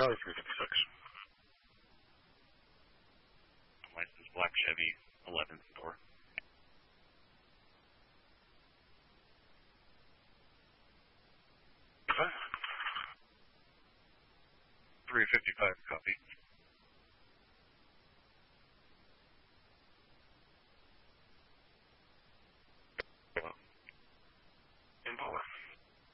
Charlie 356. License black Chevy, 11th door. 355, copy.